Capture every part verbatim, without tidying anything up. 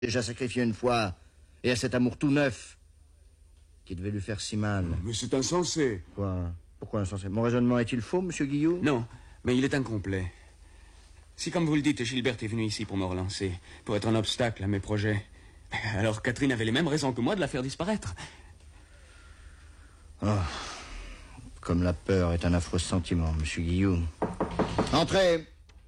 déjà sacrifié une fois, et à cet amour tout neuf, qui devait lui faire si mal. Mais c'est insensé. Quoi? Pourquoi insensé? Mon raisonnement est-il faux, monsieur Guillot? Non, mais il est incomplet. Si, comme vous le dites, Gilberte est venue ici pour me relancer, pour être un obstacle à mes projets, alors Catherine avait les mêmes raisons que moi de la faire disparaître. Oh, comme la peur est un affreux sentiment, monsieur Guillot. Entrez!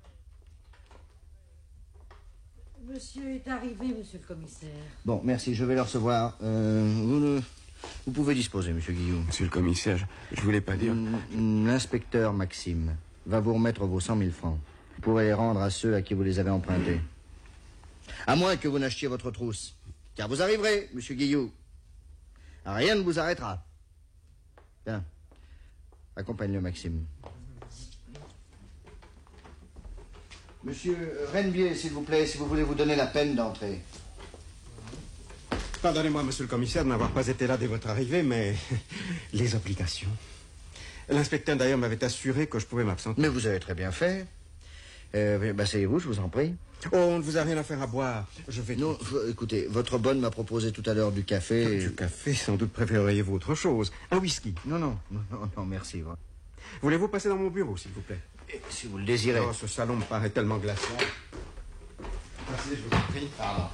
Monsieur est arrivé, monsieur le commissaire. Bon, merci, je vais le recevoir. Euh, vous, ne... vous pouvez disposer, monsieur Guillot. Monsieur le commissaire, je, je voulais pas dire... L'inspecteur Maxime va vous remettre vos cent mille francs. Vous pourrez les rendre à ceux à qui vous les avez empruntés. À moins que vous n'achetiez votre trousse. Car vous arriverez, monsieur Guillot. Rien ne vous arrêtera. Bien. Accompagne-le, Maxime. Monsieur Rennebier, s'il vous plaît, si vous voulez vous donner la peine d'entrer. Pardonnez-moi, monsieur le commissaire, de n'avoir pas été là dès votre arrivée, mais les obligations. L'inspecteur, d'ailleurs, m'avait assuré que je pouvais m'absenter. Mais vous avez très bien fait. Euh, bah, asseyez-vous, je vous en prie. Oh, on ne vous a rien à faire à boire. Je vais... Non, faut- écoutez, votre bonne m'a proposé tout à l'heure du café. Du café, sans doute préféreriez-vous autre chose. Un whisky. Non, non, non, non, non, merci. ouais. Voulez-vous passer dans mon bureau, s'il vous plaît? Et si vous le désirez. Oh, ce salon me paraît tellement glacial. Passez, je vous en prie. Pardon.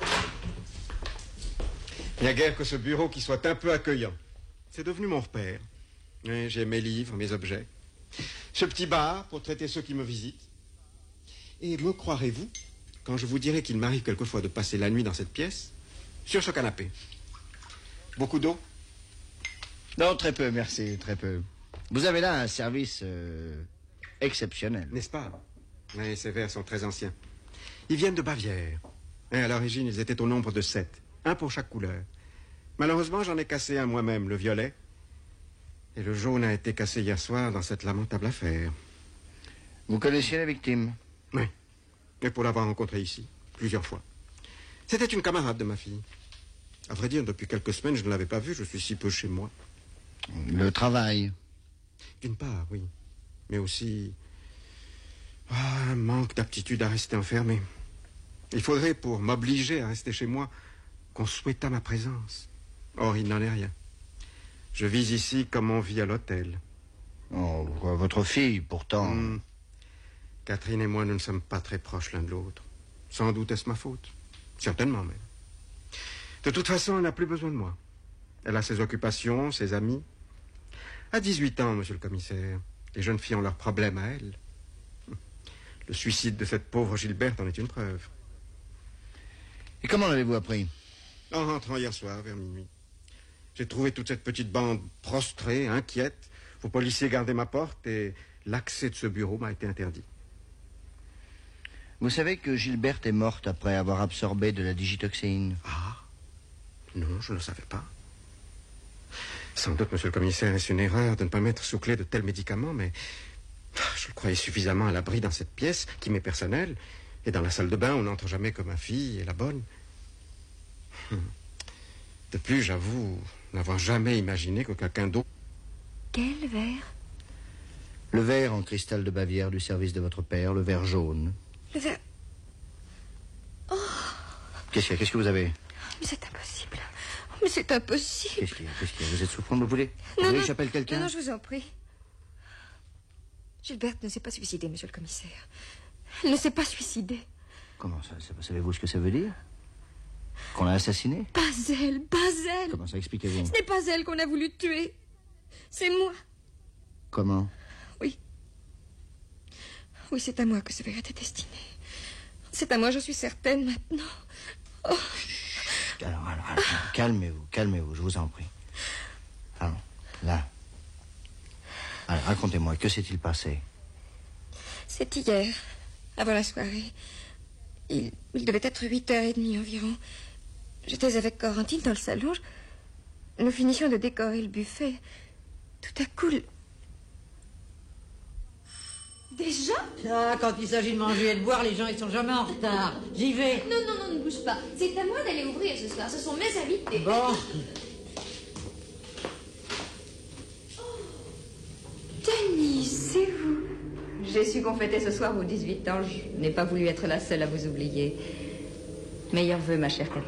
Il n'y a guère que ce bureau qui soit un peu accueillant. C'est devenu mon repère. Oui, j'ai mes livres, mes objets. Ce petit bar pour traiter ceux qui me visitent. Et me croirez-vous quand je vous dirai qu'il m'arrive quelquefois de passer la nuit dans cette pièce, sur ce canapé? Beaucoup d'eau? Non, très peu, merci, très peu. Vous avez là un service euh, exceptionnel. N'est-ce pas? Oui, ces verres sont très anciens. Ils viennent de Bavière. Et à l'origine, ils étaient au nombre de sept. Un pour chaque couleur. Malheureusement, j'en ai cassé un moi-même, le violet. Et le jaune a été cassé hier soir dans cette lamentable affaire. Vous connaissiez la victime? Oui. Et pour l'avoir rencontrée ici, plusieurs fois. C'était une camarade de ma fille. À vrai dire, depuis quelques semaines, je ne l'avais pas vue. Je suis si peu chez moi. Le travail. D'une part, oui. Mais aussi... ah, un manque d'aptitude à rester enfermé. Il faudrait, pour m'obliger à rester chez moi, qu'on souhaitât ma présence. Or, il n'en est rien. Je vis ici comme on vit à l'hôtel. Oh, votre fille, pourtant. Hmm. Catherine et moi, nous ne sommes pas très proches l'un de l'autre. Sans doute est-ce ma faute. Certainement même. De toute façon, elle n'a plus besoin de moi. Elle a ses occupations, ses amis. À dix-huit ans, monsieur le commissaire, les jeunes filles ont leurs problèmes à elles. Le suicide de cette pauvre Gilberte en est une preuve. Et comment l'avez-vous appris? En rentrant hier soir, vers minuit. J'ai trouvé toute cette petite bande prostrée, inquiète. Vos policiers gardaient ma porte et l'accès de ce bureau m'a été interdit. Vous savez que Gilberte est morte après avoir absorbé de la digitoxine? Ah, non, je ne le savais pas. Sans doute, monsieur le commissaire, est-ce une erreur de ne pas mettre sous clé de tels médicaments, mais je le croyais suffisamment à l'abri dans cette pièce qui m'est personnelle, et dans la salle de bain, on n'entre jamais que ma fille et la bonne. De plus, j'avoue n'avoir jamais imaginé que quelqu'un d'autre... Quel verre? Le verre en cristal de Bavière du service de votre père, le verre jaune. Le verre... Oh, Qu'est-ce qu'il y a? Qu'est-ce que vous avez? mais c'est impossible. Oh, mais c'est impossible. Qu'est-ce qu'il y a? Qu'est-ce qu'il y a? Vous êtes souffrante, vous voulez? Vous Non, voulez non, que j'appelle quelqu'un? Non, non, je vous en prie. Gilberte ne s'est pas suicidée, monsieur le commissaire. Elle ne s'est pas suicidée. Comment ça? Savez-vous ce que ça veut dire? Qu'on l'a assassinée? Pas elle, pas elle. Comment ça? Expliquez-vous. Ce n'est pas elle qu'on a voulu tuer. C'est moi. Comment? Oui. Oui, c'est à moi que ce verre était destiné. C'est à moi, je suis certaine maintenant. Oh. Alors, alors, alors, calmez-vous, calmez-vous, je vous en prie. Allons, là. Alors, racontez-moi, que s'est-il passé? C'est hier, avant la soirée. Il, il devait être huit heures trente environ. J'étais avec Corentine dans le salon. Nous finissions de décorer le buffet. Tout à coup... le- Déjà? Ah, quand il s'agit de manger et de boire, les gens, ils sont jamais en retard. J'y vais. Non, non, non, ne bouge pas. C'est à moi d'aller ouvrir ce soir. Ce sont mes invités. Bon. Denis, c'est vous. J'ai su qu'on fêtait ce soir vos dix-huit ans. Je n'ai pas voulu être la seule à vous oublier. Meilleurs vœux, ma chère Catherine.